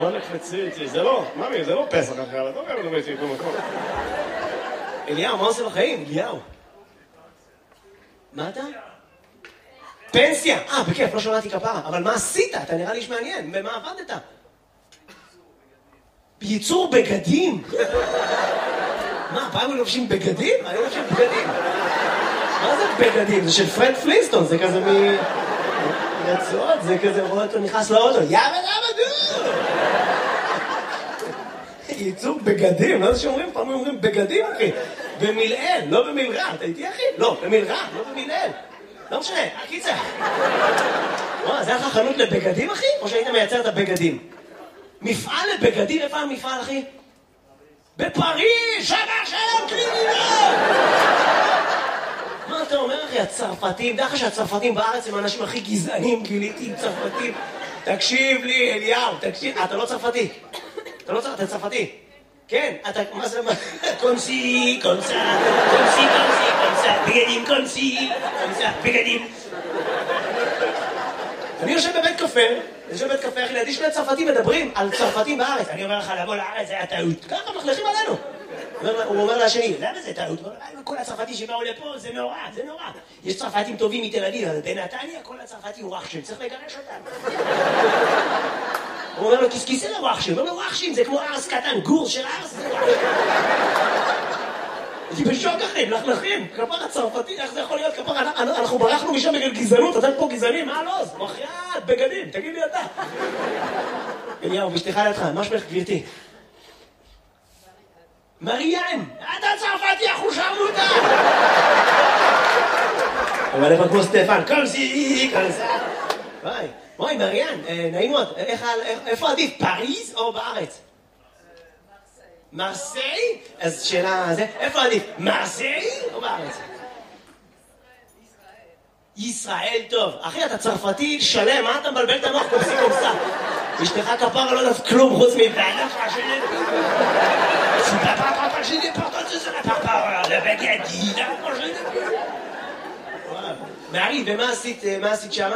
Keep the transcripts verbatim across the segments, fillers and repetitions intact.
מלך וציצי, זה לא, ממי, זה לא פסח אחר, את לא גם לדבר איתי במקום. אליהו, מה עושה בחיים? אליהו. מה אתה? פנסיה! אה, בכיף, לא שמעתי כפרה. אבל מה עשית? אתה נראה לי איש מעניין. במה עבדת? בייצור בגדים? מה, פעם הם לובשים בגדים? אני לובשים בגדים. מה זה בגדים? זה של פרד פלינסטון, זה כזה מ... רצועות, זה כזה, רואה אותו נכנס לאוטו. יאבא למה דו! ייצור בגדים, לא יודע שאומרים, פעם אומרים בגדים, אחי. במילאל, לא במילרע. אתה איתי, אחי? לא, במילרע, לא במילאל. לא משנה, הקיצה. וואו, זה היה לך חנות לבגדים, אחי? או שהיית מייצר את הבגדים? מפעל לבגדים? איפה המפעל, אחי? בפריז! שבר שלום קרימינל! מה אתה אומר, אחי? הצרפתים, דרך שהצרפתים בארץ הם האנשים הכי גזענים, גיליתי עם צרפתים. תקשיב לי, אליהו, תקשיב. אתה לא צרפתי. אתה לא צרפתי, אתה צרפתי. כן, אתה, מה זה, מה? קונסי, קונסה, קונסי, קונסי, קונסה, בגדים, קונסי, קונסה, בגדים. אני יושב בבית קפה, אני יושב בבית קפה, אחי, לידי שני צרפתים מדברים על צרפתים בארץ. אני אומר לך, לבוא לארץ, זה היה טעות. ככה מחלכים עלינו. הוא אומר לשני, למה זה טעות? כל הצרפתים שבאו לפה, זה נורא, זה נורא. יש צרפתים טובים מתל אביב, אבל בנתניה כל הצרפתים הוא רחשים, צריך לגרש אותם. הוא אומר לו, כיסכיסי לרחשים, הוא אומר לו, רחשים, זה כמו ארס קטן, גור של ארס, זה רחשים. הייתי בשוק אחי, מלכלכים, כפר הצרפתי, איך זה יכול להיות כפר, אנחנו ברחנו משם בגלל גזענות, אתם פה גזענים, מה לא? מחייאת, בגדים, תגיד לי אתה. אליהו, בשתיך לידך, מה שמך גבירתי? מריאן, אתה צרפתי, אחו שרמוטה! אבל איפה כמו סטפן, קומסי, קומסה. וואי, וואי, מריאן, נעים מאוד, איפה עדיף, פריז או בארץ? מרסיי? אז שאלה, איפה עדיף, מרסיי או בארץ? ישראל, טוב. אחי, אתה צרפתי שלם, מה אתה מבלבל את המוח קומסי קומסה? אשתך כפרה לא יודעת כלום חוץ מבעלה פרשני. Si papa partage des portes, ce sera par par la baguette, là, manger des peu. Voilà. Mais arrive, ומה עשית, מה עשית שמה?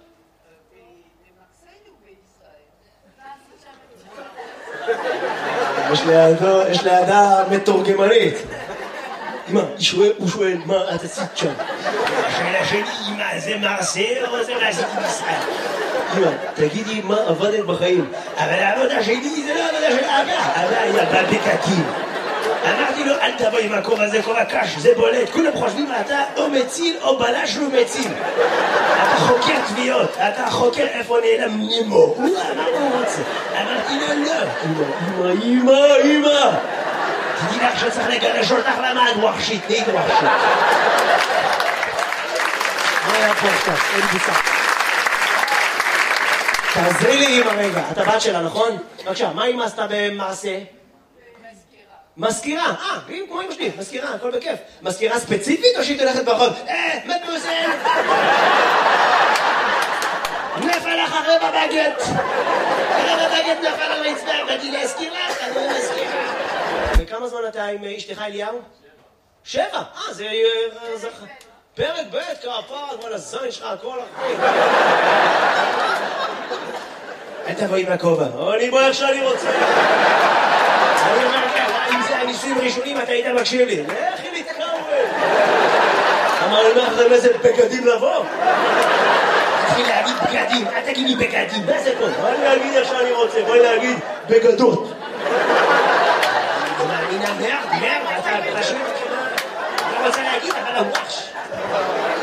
יש לידה מתורגמנית. אמא, הוא שואל, מה את עשית שם? השאלה שלי, אמא, זה מרסיי או זה מה עשית בישראל? אמא, תגידי מה עבדת בחיים. אבל העבודה שלי זה לא עבודה של אבא. אבא היה בבקקים. אמרתי לו, אל תבוא עם הכובע הזה, כובע קש, זה בולט. כולם חושבים, אתה או מציל או בלש לא מציל. אתה חוקר תביעות, אתה חוקר איפה נעלם נימו. מה הוא רוצה? אמרתי לו, לא. אמא, אמא, אמא. תדעי לך שצריך לגרש אותך למה את ווחשית, נהיית ווחשית. מה היה פה עכשיו? אין בוצע. תעזרי לי אמא רגע, אתה בת שלה, נכון? בבקשה, מה אמא עשתה במעשה? מזכירה, אה, כמו אמא שלי, מזכירה, הכל בכיף. מזכירה ספציפית או שהיא תלכת ברחוב? אה, מדמוזל! נפל לך רבע בגט! רבע בגט נפל על הרצפה, באתי להזכיר לך, אני מזכירה. וכמה זמן אתה עם אשתך אליהו? שבע, אה, זה... פרק ב' כפר, כל הזין שלך, כל החיים. אל תבוא עם הכובע, אני בוא איך שאני רוצה. אני אומר ככה, אם זה הניסויים ראשונים, אתה היית מקשיב לי. איך היא מתקרב? אמר לי, מה לכם איזה בגדים לבוא? תתחיל להגיד בגדים, אל תגיד לי בגדים, מה זה פה? בואי להגיד איך שאני רוצה, בואי להגיד בגדות. אני מאמינה מרד, מרד, אתה פשוט... אני לא רוצה להגיד, אבל הוואש.